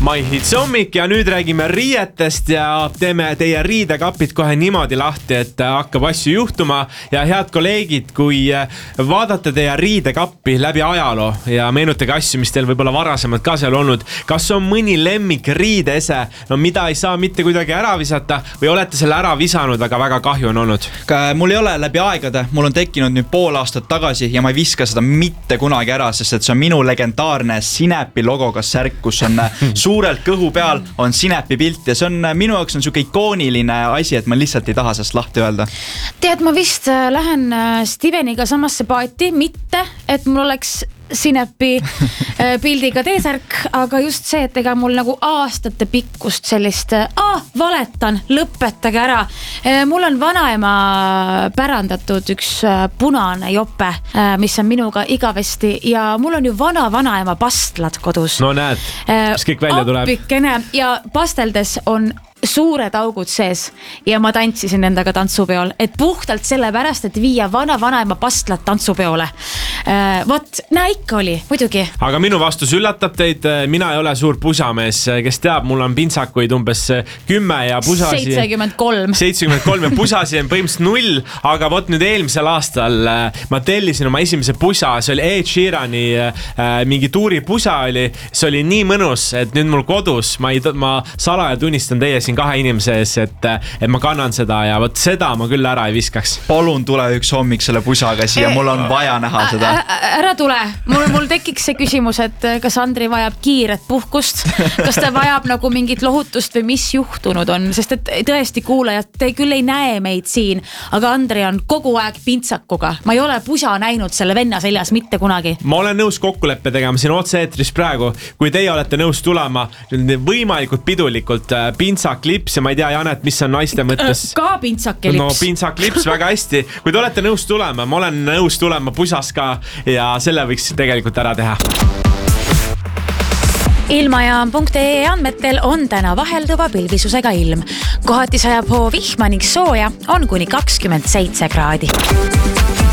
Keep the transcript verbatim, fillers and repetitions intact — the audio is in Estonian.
Maihits hommik ja nüüd räägime riietest ja teeme teie riidekapid kohe niimoodi lahti, et hakkab asju juhtuma. Ja head kolleegid, kui vaadate teie riidekappi läbi ajaloo ja meenutage asju, mis teil võib-olla varasemad ka seal olnud, kas on mõni lemmik riideese, no mida ei saa mitte kuidagi ära visata või olete selle ära visanud, aga väga kahju on olnud? Mul ei ole läbi aegade, mul on tekkinud nüüd pool aastat tagasi ja ma ei viska seda mitte kunagi ära, sest et see on minu legendaarne Sinepi logoga särk, kus on suurelt kõhu peal on Sinepi pilt ja see on minu jaoks on siuke ikooniline asi, et ma lihtsalt ei taha sellest lahti öelda. Tead, ma vist lähen Steveniga samasse paati, mitte et mul oleks Sinepi pildiga teesärk, aga just see, et ega mul nagu aastate pikkust sellist ah, valetan, lõpetage ära. Mul on vanaema pärandatud üks punane jope, mis on minuga igavesti ja mul on ju vana-vanaema pastlad kodus. No näed, mis kõik välja tuleb. Appikene ja pasteldes on suured augud sees ja ma tantsisin endaga tantsupeol, et puhtalt selle pärast, et viia vana-vanaema pastlat tantsupeole. Vot, näe ikka oli, muidugi. Aga minu vastus üllatab teid, mina ei ole suur pusamees, kes teab, mul on pintsakuid umbes kümme ja pusasi seitsekümmend kolm seitsekümmend kolm ja pusasi on põhimõtteliselt null, aga vot nüüd eelmisel aastal ma tellisin oma esimese pusa, see oli Ed Sheerani mingi tuuri pusa oli, see oli nii mõnus, et nüüd mul kodus, ma, ei, ma salaja tunnistan teie siin kahe inimese ees, et, et ma kannan seda ja vot seda ma küll ära ei viskaks. Palun tule üks hommik selle pusaga siia, mul on vaja näha seda. Ära tule, mul, mul tekiks see küsimus, et kas Andri vajab kiiret puhkust, kas ta vajab nagu mingit lohutust või mis juhtunud on, sest et tõesti kuulajad, te küll ei näe meid siin, aga Andri on kogu aeg pintsakuga. Ma ei ole pusa näinud selle venna seljas mitte kunagi. Ma olen nõus kokkuleppe tegema siin otse-eetris praegu, kui teie olete nõus tulema võimalikult pidulikult pintsak klips ja ma ei tea, Janet, mis on naiste mõttes? Ka pintsake lips. No pintsak lips väga hästi. Kui te olete nõus tulema, ma olen nõus tulema pusas ka ja selle võiks tegelikult ära teha. Ilmajaam punkt ee andmetel on täna vahelduva pilvisusega ilm. Kohati sajab hoo vihma ning sooja on kuni kakskümmend seitse kraadi.